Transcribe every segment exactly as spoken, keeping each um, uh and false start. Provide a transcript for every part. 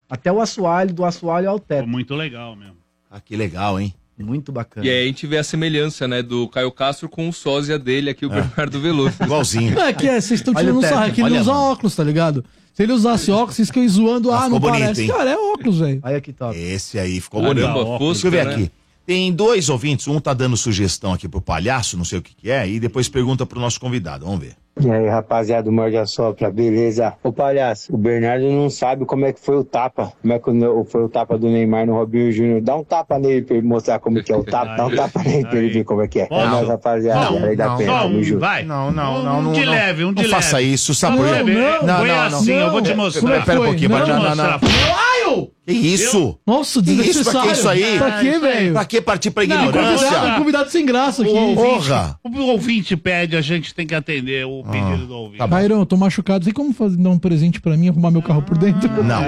Até o assoalho, do assoalho ao teto. Muito legal mesmo. Ah, que legal, hein? Muito bacana. E aí a gente vê a semelhança, né, do Caio Castro com o sósia dele aqui, o é. Bernardo Veloso. Igualzinho. Não, é que é, vocês estão tirando um sarro, é que ele Olha, usa mano. óculos, tá ligado? Se ele usasse óculos, vocês ficam zoando, ah, Ah, não ficou parece. bonito, hein? Cara, é óculos, velho. Olha que top. Esse aí ficou Caramba, bonito. fosca, Deixa eu ver né? aqui. Tem dois ouvintes, um tá dando sugestão aqui pro palhaço, não sei o que que é, e depois pergunta pro nosso convidado. Vamos ver. E aí, rapaziada do Morde a Sopra, beleza? Ô, palhaço, o Bernardo não sabe como é que foi o tapa. Como é que foi o tapa do Neymar no Robinho Júnior. Dá um tapa nele pra ele mostrar como que é o tapa. Dá um tapa nele pra ele ver como é que é. É nóis, rapaziada. Não, aí dá não, pena, só tamo um, junto. vai. Não, não, não. Um não de não, leve, um de não leve. faça isso, sabe Não, por quê? não, Não, foi não, não. assim, eu vou te mostrar. Pera um pouquinho, Vou para te já, não, mostrar. não. Que isso? Nossa, Que isso? Pra que desnecessário. isso aí? Pra quê, velho? Pra que partir pra Não, ignorância? convidado, convidado sem graça aqui. O ouvinte, Porra. o ouvinte pede, a gente tem que atender o pedido do ouvinte. Tá bom. Bairão, eu tô machucado. Tem como fazer, dar um presente pra mim, arrumar meu carro por dentro? Não.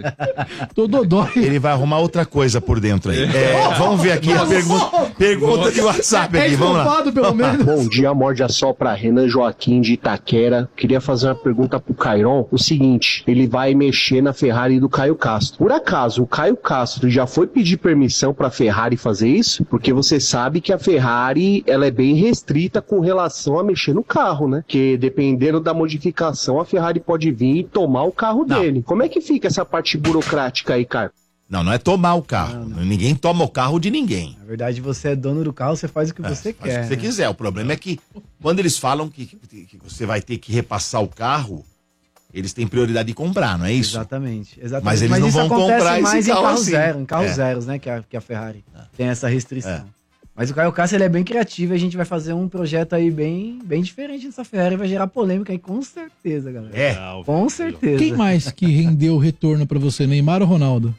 Tô dodói. Ele vai arrumar outra coisa por dentro aí. É, vamos ver aqui a pergunta, pergunta de WhatsApp É aqui, vamos lá. estofado, pelo menos. Bom dia, Morde a Sopra, Renan Joaquim de Itaquera. Queria fazer uma pergunta pro Cairon. O seguinte, ele vai mexer na Ferrari do Caio Castro. Por acaso, o Caio Castro já foi pedir permissão pra Ferrari fazer isso? Porque você sabe que a Ferrari, ela é bem restrita com relação a mexer no carro, né? Que dependendo da modificação, a Ferrari pode vir e tomar o carro Não. dele. Como é que fica essa parte burocrática aí, Caio? Não, não é tomar o carro. Não, não. Ninguém toma o carro de ninguém. Na verdade, você é dono do carro, você faz o que É, você faz quer. o que você né? quiser. O problema é que quando eles falam que, que você vai ter que repassar o carro, eles têm prioridade de comprar, não é isso? Exatamente, exatamente. Mas eles não isso vão acontece comprar esse mais em carro carro assim. zero, em carros É. zeros, né? Que a, que a Ferrari tem essa restrição. É. Mas o Caio Castro, ele é bem criativo e a gente vai fazer um projeto aí bem, bem diferente dessa Ferrari, vai gerar polêmica aí, com certeza, galera. É. Com certeza. Quem mais que rendeu retorno pra você, Neymar ou Ronaldo?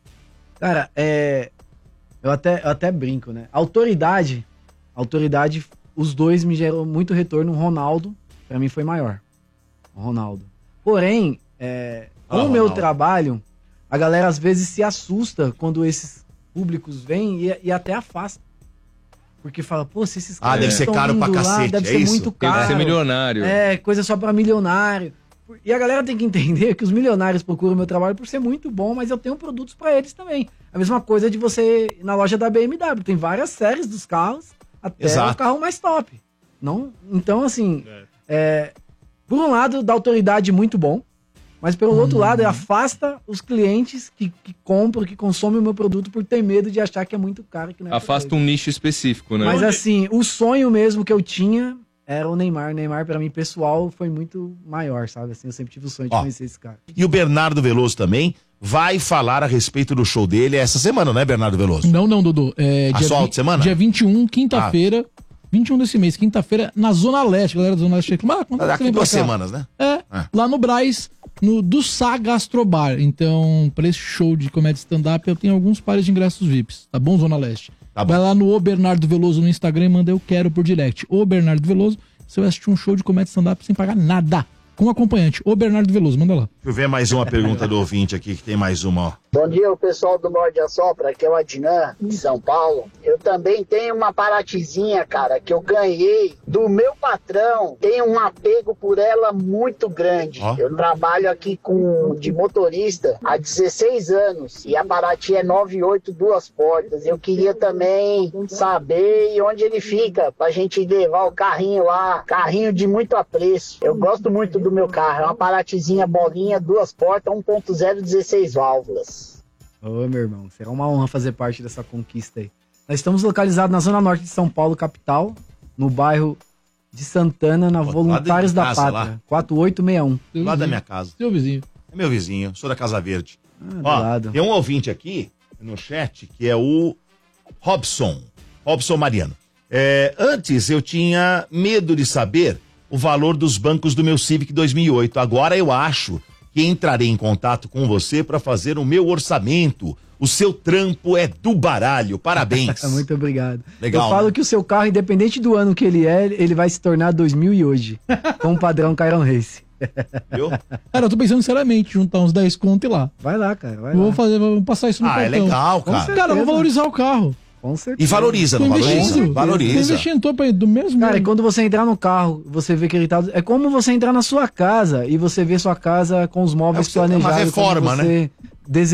Cara, é... Eu até, eu até brinco, né? Autoridade, autoridade, os dois me gerou muito retorno. O Ronaldo, pra mim, foi maior. O Ronaldo. Porém, é, com Ah, o meu Ronaldo. trabalho, a galera às vezes se assusta quando esses públicos vêm e, e até afasta. Porque fala, pô, se esses Ah, caras deve ser estão caro pra vindo lá, cacete, deve é ser isso? muito Tem caro. que ser milionário. É, coisa só pra milionário. E a galera tem que entender que os milionários procuram o meu trabalho por ser muito bom, mas eu tenho produtos pra eles também. A mesma coisa de você ir na loja da B M W. Tem várias séries dos carros, até Exato. o carro mais top. Não, então, assim, é, por um lado, dá autoridade muito bom, mas pelo outro lado, afasta os clientes que, que compram, que consomem o meu produto por ter medo de achar que é muito caro. Que não é Afasta um nicho específico, né? Mas assim, o sonho mesmo que eu tinha era o Neymar. O Neymar, pra mim, pessoal, foi muito maior, sabe? Assim, eu sempre tive o sonho de Ó, conhecer esse cara. E o Bernardo Veloso também vai falar a respeito do show dele essa semana, não é, Bernardo Veloso? Não, não, Dudu. É, Ah, dia só vi- outra semana? Dia vinte e um, quinta-feira. vinte e um desse mês, quinta-feira, na Zona Leste. Galera da Zona Leste reclama, ah, quando é que você Daqui vem pra duas cá? semanas, né? É, Ah. lá no Brás, no do Sá Gastrobar. Então, pra esse show de comédia stand-up, eu tenho alguns pares de ingressos V I Ps, tá bom, Zona Leste? Tá bom. Vai lá no O Bernardo Veloso no Instagram e manda eu quero por direct. O Bernardo Veloso, você vai assistir um show de comédia stand-up sem pagar nada. Com acompanhante. O Bernardo Veloso, manda lá. Deixa eu ver mais uma pergunta do ouvinte aqui, que tem mais uma, ó. Bom dia, o pessoal do Morde a Sopra, aqui é o Adnan, de São Paulo. Eu também tenho uma Paratizinha, cara, que eu ganhei do meu patrão. Tenho um apego por ela muito grande. Ó. Eu trabalho aqui com de motorista há dezesseis anos e a Paraty é nove oito duas portas. Eu queria também saber onde ele fica, pra gente levar o carrinho lá. Carrinho de muito apreço. Eu gosto muito do meu carro. É uma Paratizinha bolinha, duas portas, um ponto zero, dezesseis válvulas. Ô, meu irmão, será uma honra fazer parte dessa conquista aí. Nós estamos localizados na zona norte de São Paulo, capital, no bairro de Santana, na Pô, Voluntários lá de da casa, Pátria, lá. quatro oito seis um. Seu Lá da vizinho. minha casa. Seu vizinho. É meu vizinho, sou da Casa Verde. Ah, do Ó, lado. tem um ouvinte aqui no chat que é o Robson, Robson Mariano. É, antes eu tinha medo de saber o valor dos bancos do meu Civic dois mil e oito. Agora eu acho que entrarei em contato com você para fazer o meu orçamento. O seu trampo é do baralho. Parabéns. Muito obrigado. Legal, Eu falo né? que o seu carro, independente do ano que ele é, ele vai se tornar dois mil e hoje, com o padrão Cairon Race. Viu? Cara, eu tô pensando seriamente, juntar uns dez conto e ir lá. Vai lá, cara, vai Vou lá. fazer, vou passar isso no Ah, é cartão. legal, Com cara. certeza. Cara, eu vou valorizar o carro. Com certeza. E valoriza, Tô não valoriza? investindo. Tô Valoriza. investindo, tô pra- do mesmo. Cara, e quando você entrar no carro, você vê que ele tá... É como você entrar na sua casa e você vê sua casa com os móveis É uma planejados. reforma, como você